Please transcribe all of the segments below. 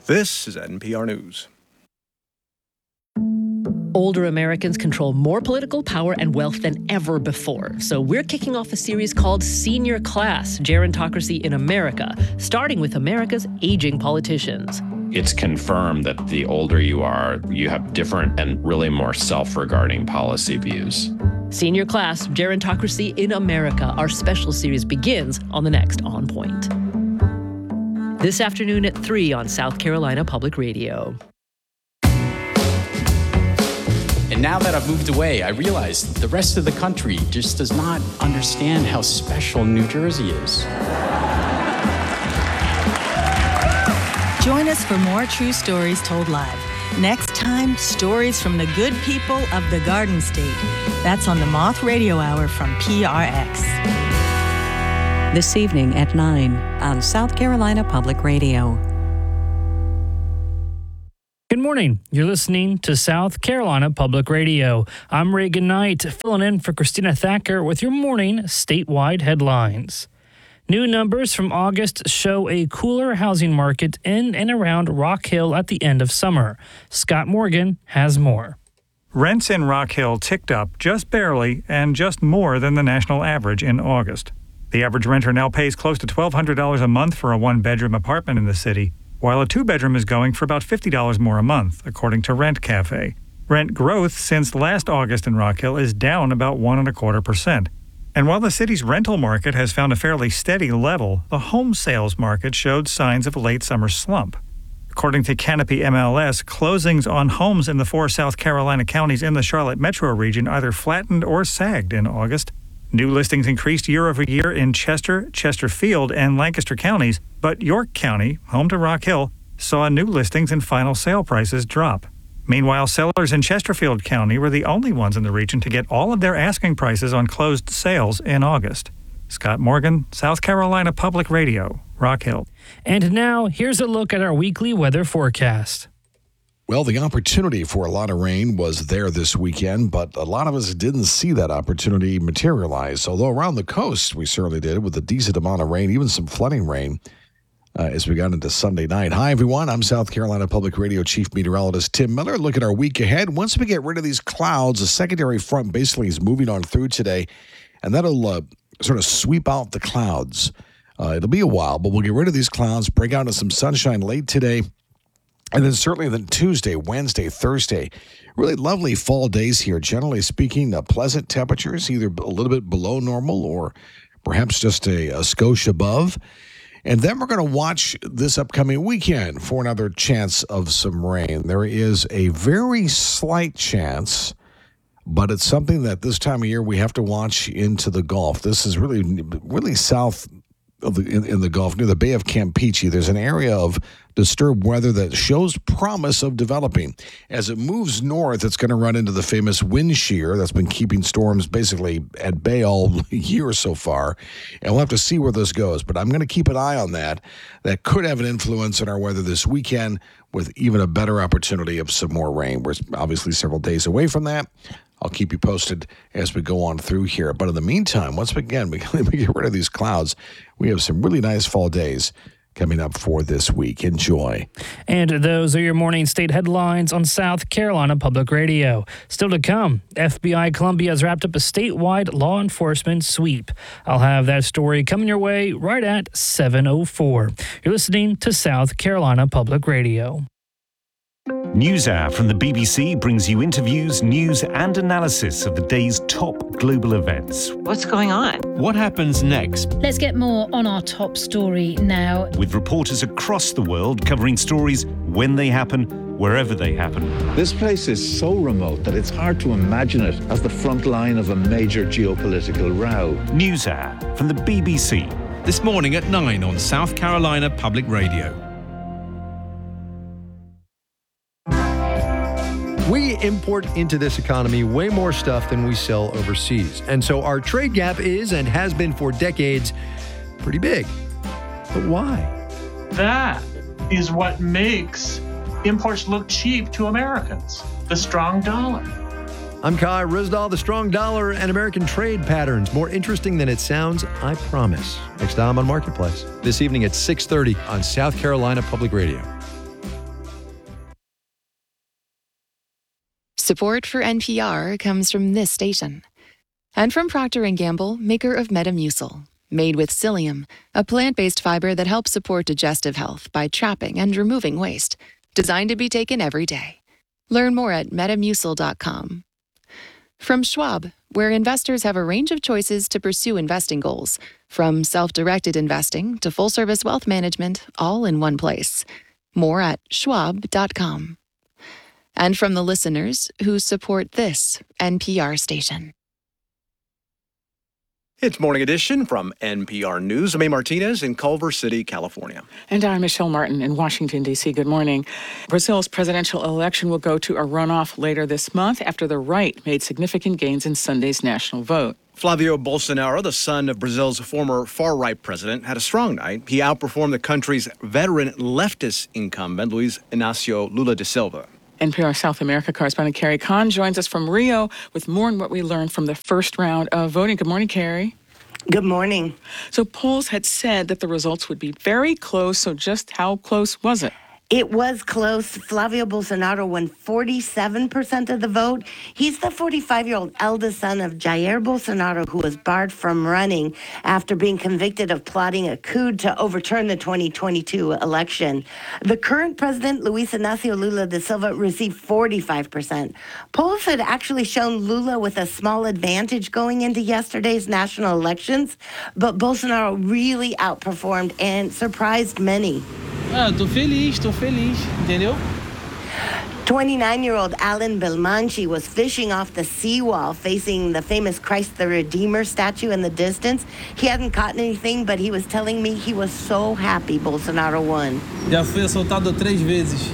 This is NPR News. Older Americans control more political power and wealth than ever before. So we're kicking off a series called Senior Class, Gerontocracy in America, starting with America's aging politicians. It's confirmed that the older you are, you have different and really more self-regarding policy views. Senior Class, Gerontocracy in America. Our special series begins on the next On Point. This afternoon at 3 on South Carolina Public Radio. And now that I've moved away, I realize the rest of the country just does not understand how special New Jersey is. Join us for more true stories told live. Next time, stories from the good people of the Garden State. That's on the Moth Radio Hour from PRX. This evening at 9 on South Carolina Public Radio. Good morning. You're listening to South Carolina Public Radio. I'm Reagan Knight, filling in for Christina Thacker with your morning statewide headlines. New numbers from August show a cooler housing market in and around Rock Hill at the end of summer. Scott Morgan has more. Rents in Rock Hill ticked up just barely and just more than the national average in August. The average renter now pays close to $1,200 a month for a one-bedroom apartment in the city, while a two-bedroom is going for about $50 more a month, according to Rent Cafe. Rent growth since last August in Rock Hill is down about 1.25%. And while the city's rental market has found a fairly steady level, the home sales market showed signs of a late summer slump. According to Canopy MLS, closings on homes in the 4 South Carolina counties in the Charlotte metro region either flattened or sagged in August. New listings increased year over year in Chester, Chesterfield, and Lancaster counties, but York County, home to Rock Hill, saw new listings and final sale prices drop. Meanwhile, sellers in Chesterfield County were the only ones in the region to get all of their asking prices on closed sales in August. Scott Morgan, South Carolina Public Radio, Rock Hill. And now, here's a look at our weekly weather forecast. Well, the opportunity for a lot of rain was there this weekend, but a lot of us didn't see that opportunity materialize. Although around the coast, we certainly did with a decent amount of rain, even some flooding rain as we got into Sunday night. Hi, everyone. I'm South Carolina Public Radio Chief Meteorologist Tim Miller. Look at our week ahead. Once we get rid of these clouds, a secondary front basically is moving on through today, and that'll sort of sweep out the clouds. It'll be a while, but we'll get rid of these clouds, break out into some sunshine late today. And then certainly then Tuesday, Wednesday, Thursday, really lovely fall days here. Generally speaking, pleasant temperatures, either a little bit below normal or perhaps just a skosh above. And then we're going to watch this upcoming weekend for another chance of some rain. There is a very slight chance, but it's something that this time of year we have to watch into the Gulf. This is really south of in the Gulf, near the Bay of Campeche. There's an area of disturbed weather that shows promise of developing. As it moves north, it's going to run into the famous wind shear that's been keeping storms basically at bay all year so far. And we'll have to see where this goes. But I'm going to keep an eye on that. That could have an influence on our weather this weekend with even a better opportunity of some more rain. We're obviously several days away from that. I'll keep you posted as we go on through here. But in the meantime, once again, we get rid of these clouds, we have some really nice fall days coming up for this week. Enjoy. And those are your morning state headlines on South Carolina Public Radio. Still to come, FBI Columbia has wrapped up a statewide law enforcement sweep. I'll have that story coming your way right at 7:04. You're listening to South Carolina Public Radio. NewsHour from the BBC brings you interviews, news and analysis of the day's top global events. What's going on? What happens next? Let's get more on our top story now. With reporters across the world covering stories when they happen, wherever they happen. This place is so remote that it's hard to imagine it as the front line of a major geopolitical row. NewsHour from the BBC. This morning at 9 on South Carolina Public Radio. We import into this economy way more stuff than we sell overseas. And so our trade gap is, and has been for decades, pretty big. But why? That is what makes imports look cheap to Americans. The strong dollar. I'm Kai Rizdal. The strong dollar and American trade patterns. More interesting than it sounds, I promise. Next time on Marketplace. This evening at 6:30 on South Carolina Public Radio. Support for NPR comes from this station. And from Procter & Gamble, maker of Metamucil. Made with psyllium, a plant-based fiber that helps support digestive health by trapping and removing waste. Designed to be taken every day. Learn more at metamucil.com. From Schwab, where investors have a range of choices to pursue investing goals, from self-directed investing to full-service wealth management, all in one place. More at schwab.com. And from the listeners who support this NPR station. It's Morning Edition from NPR News. I'm A. Martinez in Culver City, California. And I'm Michelle Martin in Washington, D.C. Good morning. Brazil's presidential election will go to a runoff later this month after the right made significant gains in Sunday's national vote. Flavio Bolsonaro, the son of Brazil's former far-right president, had a strong night. He outperformed the country's veteran leftist incumbent, Luiz Inácio Lula da Silva. NPR South America correspondent Carrie Kahn joins us from Rio with more on what we learned from the first round of voting. Good morning, Carrie. Good morning. So polls had said that the results would be very close, so just how close was it? It was close. Flavio Bolsonaro won 47% of the vote. He's the 45-year-old eldest son of Jair Bolsonaro, who was barred from running after being convicted of plotting a coup to overturn the 2022 election. The current president, Luiz Inácio Lula da Silva, received 45%. Polls had actually shown Lula with a small advantage going into yesterday's national elections, but Bolsonaro really outperformed and surprised many. Tô feliz, entendeu? 29-year-old Alan Belmanchi was fishing off the seawall facing the famous Christ the Redeemer statue in the distance. He hadn't caught anything, but he was telling me he was so happy Bolsonaro won. Já fui assaltado 3 vezes.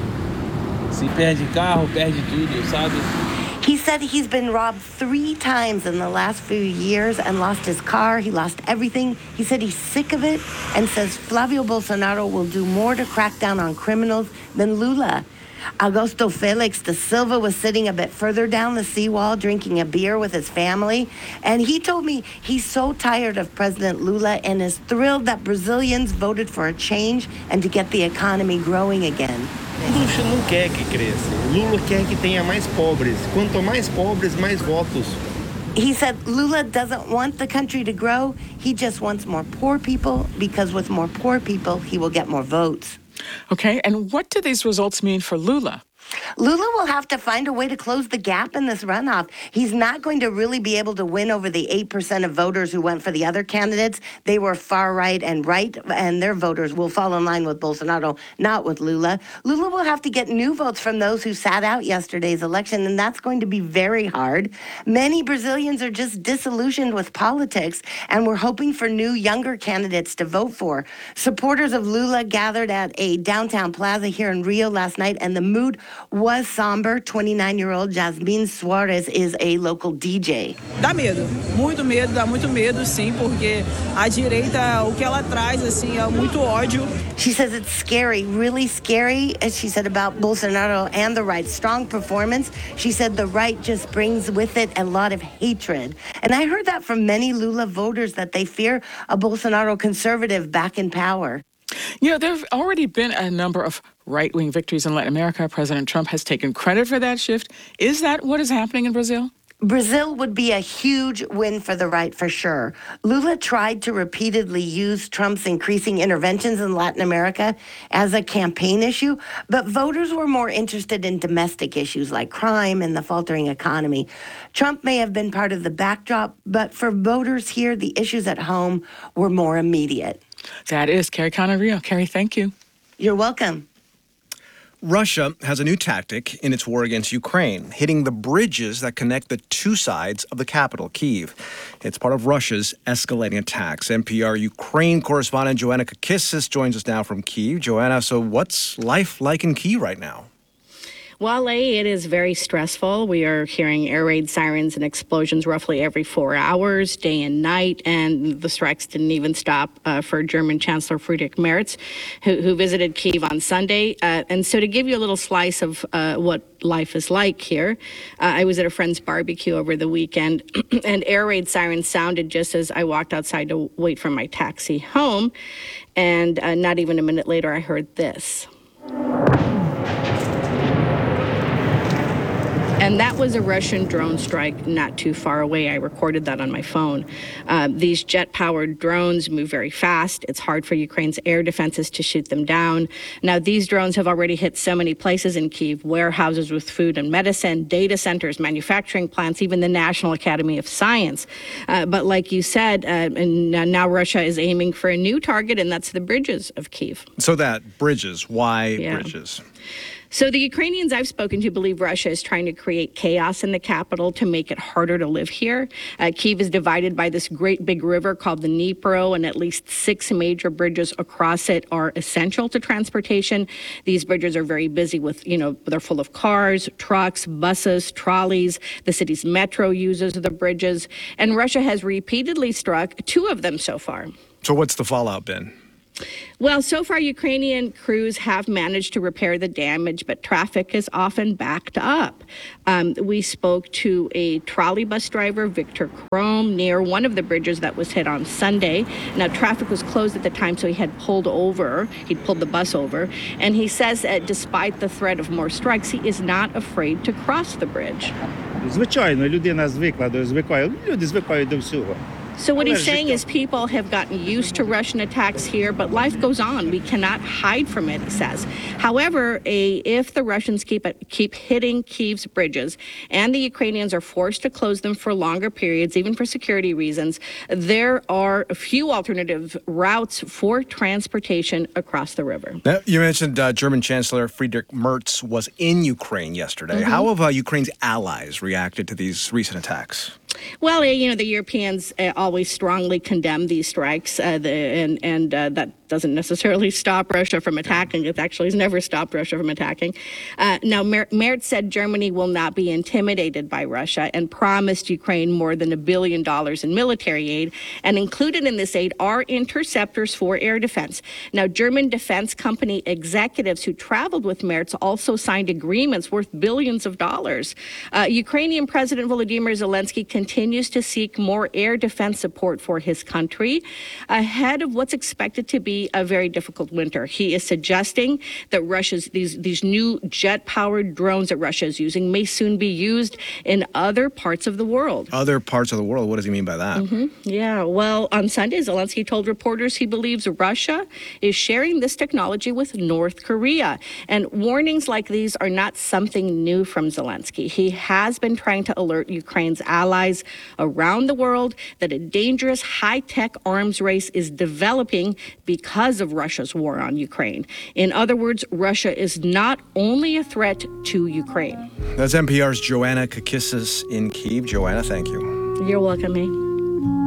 Se perde carro, perde tudo, sabe? He said he's been robbed 3 times in the last few years and lost his car. He lost everything. He said he's sick of it and says Flavio Bolsonaro will do more to crack down on criminals than Lula. Augusto Felix da Silva was sitting a bit further down the seawall drinking a beer with his family. And he told me he's so tired of President Lula and is thrilled that Brazilians voted for a change and to get the economy growing again. Lula não quer que cresça. Lula quer que tenha mais pobres. Quanto mais pobres, mais votos. He said Lula doesn't want the country to grow. He just wants more poor people because with more poor people, he will get more votes. Okay, and what do these results mean for Lula? Lula will have to find a way to close the gap in this runoff. He's not going to really be able to win over the 8% of voters who went for the other candidates. They were far right, and their voters will fall in line with Bolsonaro, not with Lula. Lula will have to get new votes from those who sat out yesterday's election, and that's going to be very hard. Many Brazilians are just disillusioned with politics, and we're hoping for new, younger candidates to vote for. Supporters of Lula gathered at a downtown plaza here in Rio last night, and the mood was somber. 29-year-old Jasmine Suarez is a local DJ. Dá medo, dá muito medo, sim, porque a direita, o que ela traz, assim, é muito ódio. She says it's scary, really scary, as she said about Bolsonaro and the right. Strong performance. She said the right just brings with it a lot of hatred. And I heard that from many Lula voters that they fear a Bolsonaro conservative back in power. You know, there have already been a number of right-wing victories in Latin America. President Trump has taken credit for that shift. Is that what is happening in Brazil? Brazil would be a huge win for the right, for sure. Lula tried to repeatedly use Trump's increasing interventions in Latin America as a campaign issue, but voters were more interested in domestic issues like crime and the faltering economy. Trump may have been part of the backdrop, but for voters here, the issues at home were more immediate. That is Carrie Rio. Carrie, thank you. You're welcome. Russia has a new tactic in its war against Ukraine, hitting the bridges that connect the two sides of the capital, Kyiv. It's part of Russia's escalating attacks. NPR Ukraine correspondent Joanna Kakissis joins us now from Kyiv. Joanna, so what's life like in Kyiv right now? Well, it is very stressful. We are hearing air raid sirens and explosions roughly every 4 hours, day and night, and the strikes didn't even stop for German Chancellor Friedrich Merz, who visited Kyiv on Sunday. And so to give you a little slice of what life is like here, I was at a friend's barbecue over the weekend, and air raid sirens sounded just as I walked outside to wait for my taxi home, and not even a minute later, I heard this. And that was a Russian drone strike not too far away. I recorded that on my phone. These jet-powered drones move very fast. It's hard for Ukraine's air defenses to shoot them down. Now, these drones have already hit so many places in Kyiv, warehouses with food and medicine, data centers, manufacturing plants, even the National Academy of Science. But like you said, and now Russia is aiming for a new target, and that's the bridges of Kyiv. So that bridges, why bridges? So the Ukrainians I've spoken to believe Russia is trying to create chaos in the capital to make it harder to live here. Kyiv is divided by this great big river called the Dnipro, and at least 6 major bridges across it are essential to transportation. These bridges are very busy with, they're full of cars, trucks, buses, trolleys. The city's metro uses the bridges, and Russia has repeatedly struck 2 of them so far. So what's the fallout been? Well, so far, Ukrainian crews have managed to repair the damage, but traffic is often backed up. We spoke to a trolley bus driver, Victor Krom, near one of the bridges that was hit on Sunday. Now, traffic was closed at the time, so he had pulled over. He'd pulled the bus over. And he says that despite the threat of more strikes, he is not afraid to cross the bridge. Звичайно, людина звикає, люди звикають до всього. So what he's saying is people have gotten used to Russian attacks here, but life goes on. We cannot hide from it, he says. However, if the Russians keep hitting Kyiv's bridges and the Ukrainians are forced to close them for longer periods, even for security reasons, there are a few alternative routes for transportation across the river. Now, you mentioned German Chancellor Friedrich Merz was in Ukraine yesterday. How have Ukraine's allies reacted to these recent attacks? Well, the Europeans always strongly condemn these strikes, and that doesn't necessarily stop Russia from attacking. It actually has never stopped Russia from attacking. Now, Merz said Germany will not be intimidated by Russia and promised Ukraine more than $1 billion in military aid. And included in this aid are interceptors for air defense. Now, German defense company executives who traveled with Merz also signed agreements worth billions of dollars. Ukrainian President Volodymyr Zelensky continues to seek more air defense support for his country ahead of what's expected to be a very difficult winter. He is suggesting that these new jet-powered drones that Russia is using may soon be used in other parts of the world. Other parts of the world? What does he mean by that? Yeah, well, on Sunday, Zelensky told reporters he believes Russia is sharing this technology with North Korea. And warnings like these are not something new from Zelensky. He has been trying to alert Ukraine's allies around the world that a dangerous high-tech arms race is developing because of Russia's war on Ukraine. In other words, Russia is not only a threat to Ukraine. That's NPR's Joanna Kakissis in Kyiv. Joanna, thank you. You're welcome,